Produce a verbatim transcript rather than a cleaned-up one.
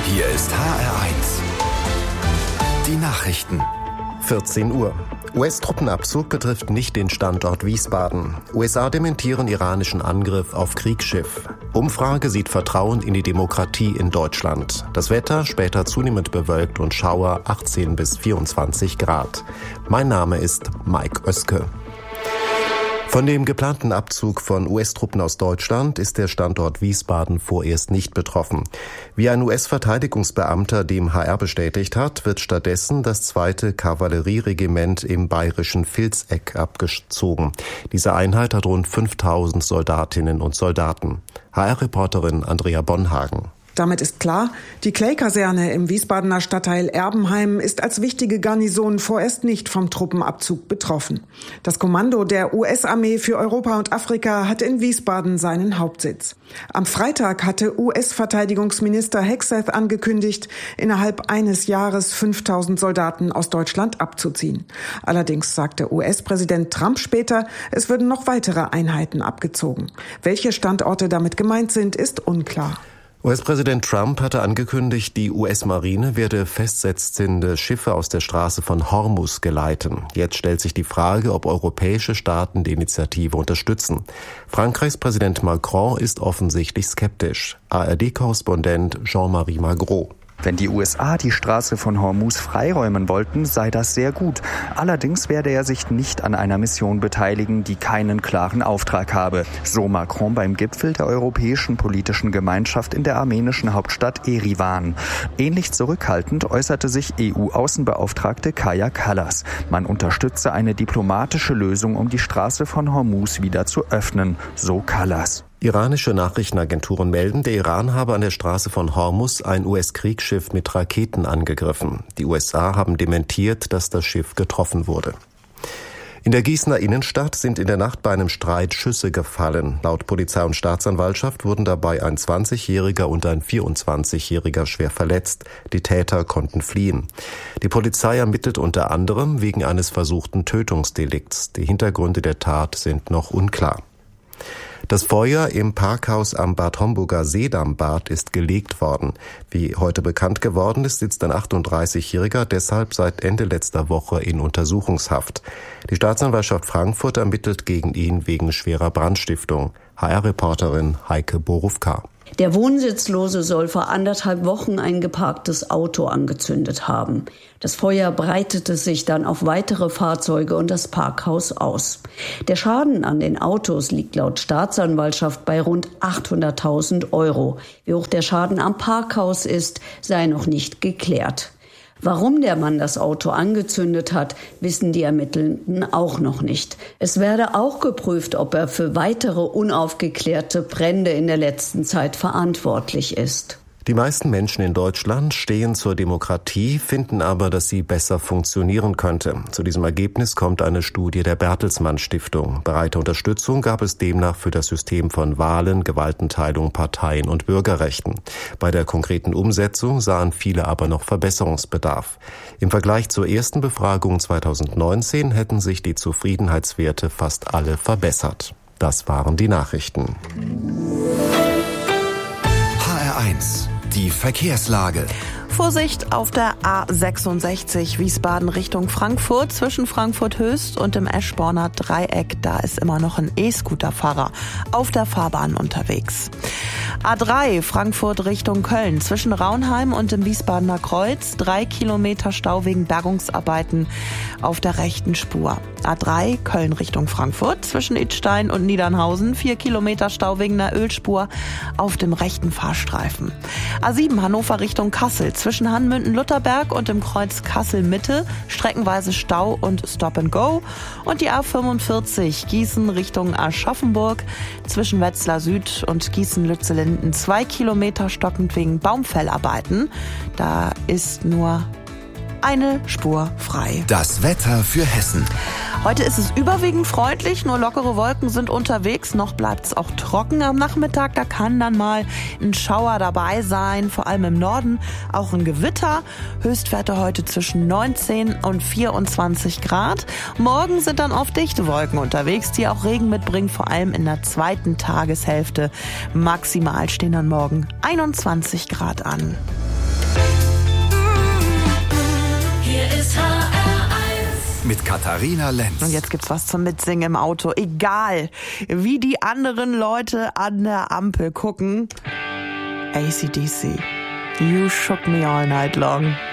Hier ist H R eins. Die Nachrichten. vierzehn Uhr. U S-Truppenabzug betrifft nicht den Standort Wiesbaden. U S A dementieren iranischen Angriff auf Kriegsschiff. Umfrage sieht Vertrauen in die Demokratie in Deutschland. Das Wetter später zunehmend bewölkt und Schauer achtzehn bis vierundzwanzig Grad. Mein Name ist Mike Oeske. Von dem geplanten Abzug von U S-Truppen aus Deutschland ist der Standort Wiesbaden vorerst nicht betroffen. Wie ein U S-Verteidigungsbeamter dem H R bestätigt hat, wird stattdessen das zweite Kavallerieregiment im bayerischen Vilseck abgezogen. Diese Einheit hat rund fünftausend Soldatinnen und Soldaten. H R-Reporterin Andrea Bonhagen. Damit ist klar, die Clay-Kaserne im Wiesbadener Stadtteil Erbenheim ist als wichtige Garnison vorerst nicht vom Truppenabzug betroffen. Das Kommando der U S-Armee für Europa und Afrika hat in Wiesbaden seinen Hauptsitz. Am Freitag hatte U S-Verteidigungsminister Hegseth angekündigt, innerhalb eines Jahres fünftausend Soldaten aus Deutschland abzuziehen. Allerdings sagte U S-Präsident Trump später, es würden noch weitere Einheiten abgezogen. Welche Standorte damit gemeint sind, ist unklar. U S-Präsident Trump hatte angekündigt, die U S-Marine werde festsetzende Schiffe aus der Straße von Hormuz geleiten. Jetzt stellt sich die Frage, ob europäische Staaten die Initiative unterstützen. Frankreichs Präsident Macron ist offensichtlich skeptisch. A R D-Korrespondent Jean-Marie Magro. Wenn die U S A die Straße von Hormuz freiräumen wollten, sei das sehr gut. Allerdings werde er sich nicht an einer Mission beteiligen, die keinen klaren Auftrag habe. So Macron beim Gipfel der Europäischen Politischen Gemeinschaft in der armenischen Hauptstadt Erivan. Ähnlich zurückhaltend äußerte sich E U-Außenbeauftragte Kaja Kallas. Man unterstütze eine diplomatische Lösung, um die Straße von Hormuz wieder zu öffnen, so Kallas. Iranische Nachrichtenagenturen melden, der Iran habe an der Straße von Hormuz ein U S-Kriegsschiff mit Raketen angegriffen. Die U S A haben dementiert, dass das Schiff getroffen wurde. In der Gießener Innenstadt sind in der Nacht bei einem Streit Schüsse gefallen. Laut Polizei und Staatsanwaltschaft wurden dabei ein zwanzigjähriger und ein vierundzwanzigjähriger schwer verletzt. Die Täter konnten fliehen. Die Polizei ermittelt unter anderem wegen eines versuchten Tötungsdelikts. Die Hintergründe der Tat sind noch unklar. Das Feuer im Parkhaus am Bad Homburger Seedammbad ist gelegt worden. Wie heute bekannt geworden ist, sitzt ein achtunddreißigjähriger deshalb seit Ende letzter Woche in Untersuchungshaft. Die Staatsanwaltschaft Frankfurt ermittelt gegen ihn wegen schwerer Brandstiftung. H R-Reporterin Heike Borufka. Der Wohnsitzlose soll vor anderthalb Wochen ein geparktes Auto angezündet haben. Das Feuer breitete sich dann auf weitere Fahrzeuge und das Parkhaus aus. Der Schaden an den Autos liegt laut Staatsanwaltschaft bei rund achthunderttausend Euro. Wie hoch der Schaden am Parkhaus ist, sei noch nicht geklärt. Warum der Mann das Auto angezündet hat, wissen die Ermittelnden auch noch nicht. Es werde auch geprüft, ob er für weitere unaufgeklärte Brände in der letzten Zeit verantwortlich ist. Die meisten Menschen in Deutschland stehen zur Demokratie, finden aber, dass sie besser funktionieren könnte. Zu diesem Ergebnis kommt eine Studie der Bertelsmann Stiftung. Breite Unterstützung gab es demnach für das System von Wahlen, Gewaltenteilung, Parteien und Bürgerrechten. Bei der konkreten Umsetzung sahen viele aber noch Verbesserungsbedarf. Im Vergleich zur ersten Befragung zweitausendneunzehn hätten sich die Zufriedenheitswerte fast alle verbessert. Das waren die Nachrichten. H R eins. Die Verkehrslage. Vorsicht auf der A sechsundsechzig Wiesbaden Richtung Frankfurt. Zwischen Frankfurt Höchst und dem Eschborner Dreieck, da ist immer noch ein E-Scooter-Fahrer auf der Fahrbahn unterwegs. A drei Frankfurt Richtung Köln. Zwischen Raunheim und dem Wiesbadener Kreuz. Drei Kilometer Stau wegen Bergungsarbeiten auf der rechten Spur. A drei Köln Richtung Frankfurt. Zwischen Idstein und Niedernhausen. Vier Kilometer Stau wegen einer Ölspur auf dem rechten Fahrstreifen. A sieben Hannover Richtung Kassel. Zwischen Hanmünden-Lutherberg und dem Kreuz Kassel-Mitte streckenweise Stau und Stop and Go. Und die A fünfundvierzig Gießen Richtung Aschaffenburg zwischen Wetzlar Süd und Gießen-Lützellinden zwei Kilometer stockend wegen Baumfellarbeiten. Da ist nur eine Spur frei. Das Wetter für Hessen. Heute ist es überwiegend freundlich, nur lockere Wolken sind unterwegs. Noch bleibt es auch trocken am Nachmittag. Da kann dann mal ein Schauer dabei sein, vor allem im Norden. Auch ein Gewitter. Höchstwerte heute zwischen neunzehn und vierundzwanzig Grad. Morgen sind dann oft dichte Wolken unterwegs, die auch Regen mitbringen, vor allem in der zweiten Tageshälfte. Maximal stehen dann morgen einundzwanzig Grad an. mit Katharina Lenz. Und jetzt gibt's was zum Mitsingen im Auto. Egal, wie die anderen Leute an der Ampel gucken. A C D C. You shook me all night long.